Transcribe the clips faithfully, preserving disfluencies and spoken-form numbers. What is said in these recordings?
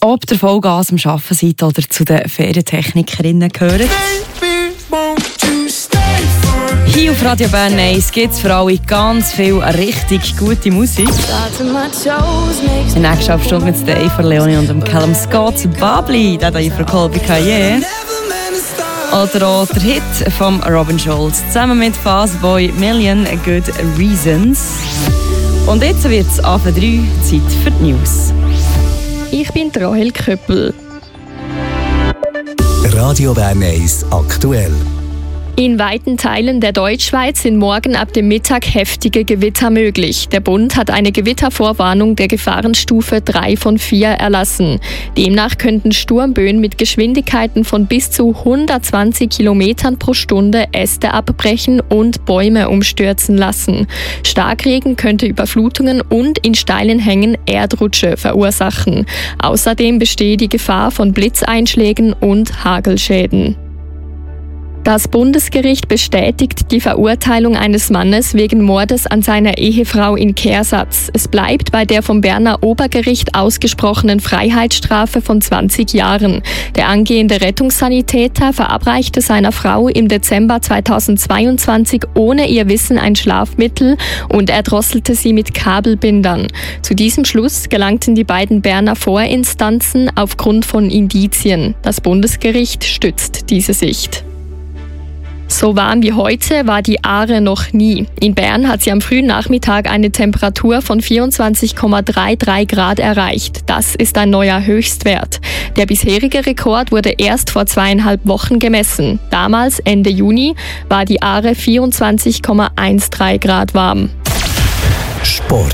ob ihr Vollgas am Arbeiten seid oder zu den Ferientechnikerinnen gehört. Hier auf Radio Bern eins gibt es für alle ganz viel richtig gute Musik. In der nächsten halben Stunde mit Dave Leoni und dem Callum Scott, Bubbly, der hier von Colby Cahier. Oder auch der Hit von Robin Schulz, zusammen mit Fastboy Million Good Reasons. Und jetzt wird es ab drei Zeit für die News. Ich bin Rahel Köppel. Radio Bern eins aktuell. In weiten Teilen der Deutschschweiz sind morgen ab dem Mittag heftige Gewitter möglich. Der Bund hat eine Gewittervorwarnung der Gefahrenstufe drei von vier erlassen. Demnach könnten Sturmböen mit Geschwindigkeiten von bis zu hundertzwanzig Kilometern pro Stunde Äste abbrechen und Bäume umstürzen lassen. Starkregen könnte Überflutungen und in steilen Hängen Erdrutsche verursachen. Außerdem bestehe die Gefahr von Blitzeinschlägen und Hagelschäden. Das Bundesgericht bestätigt die Verurteilung eines Mannes wegen Mordes an seiner Ehefrau in Kehrsatz. Es bleibt bei der vom Berner Obergericht ausgesprochenen Freiheitsstrafe von zwanzig Jahren. Der angehende Rettungssanitäter verabreichte seiner Frau im Dezember zweitausendzweiundzwanzig ohne ihr Wissen ein Schlafmittel und erdrosselte sie mit Kabelbindern. Zu diesem Schluss gelangten die beiden Berner Vorinstanzen aufgrund von Indizien. Das Bundesgericht stützt diese Sicht. So warm wie heute war die Aare noch nie. In Bern hat sie am frühen Nachmittag eine Temperatur von vierundzwanzig Komma dreiunddreißig Grad erreicht. Das ist ein neuer Höchstwert. Der bisherige Rekord wurde erst vor zweieinhalb Wochen gemessen. Damals, Ende Juni, war die Aare vierundzwanzig Komma dreiunddreißig Grad warm. Sport.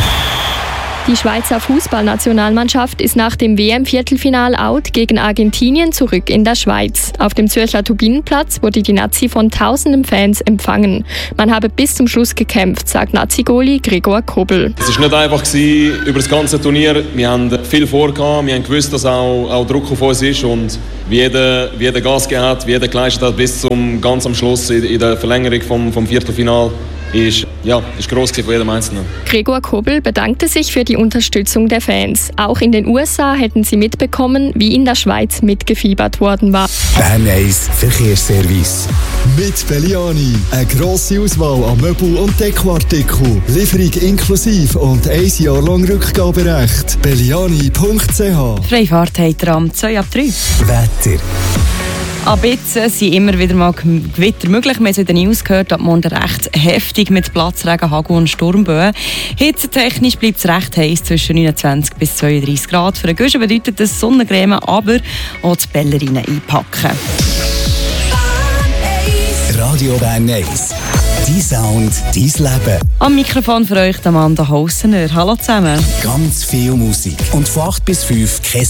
Die Schweizer Fußballnationalmannschaft ist nach dem W M-Viertelfinal-Out gegen Argentinien zurück in der Schweiz. Auf dem Zürcher Turbinenplatz wurde die Nazi von tausenden Fans empfangen. Man habe bis zum Schluss gekämpft, sagt Nazi-Goalie Gregor Kobel. Es war nicht einfach über das ganze Turnier. Wir haben viel vorgehabt, wir haben gewusst, dass auch, auch Druck auf uns ist und wie jeder, wie jeder Gas gegeben hat, wie jeder geleistet hat bis zum ganz am Schluss in, in der Verlängerung vom, vom Viertelfinal. Ist, ja, ist gross von jedem Einzelnen. Gregor Kobel bedankte sich für die Unterstützung der Fans. Auch in den U S A hätten sie mitbekommen, wie in der Schweiz mitgefiebert worden war. Bern eins Verkehrsservice. Mit Belliani. Eine grosse Auswahl an Möbel- und Dekoartikeln. Lieferung inklusive und ein Jahr lang Rückgaberecht. belliani punkt c h. Freifahrt habt ihr am zwei ab drei. Wetter. Ab jetzt sind immer wieder mal Gewitter möglich. Wir haben es in den News gehört, ab morgen recht heftig mit Platzregen, Hagel und Sturmböen. Hitzetechnisch bleibt es recht heiß, zwischen neunundzwanzig bis zweiunddreißig Grad. Für den Guschen bedeutet das Sonnencreme, aber auch die Ballerinen einpacken. Radio Bern eins. Dein Sound, dein Leben. Am Mikrofon für euch Amanda Haussener. Hallo zusammen. Ganz viel Musik. Und von acht bis fünf kein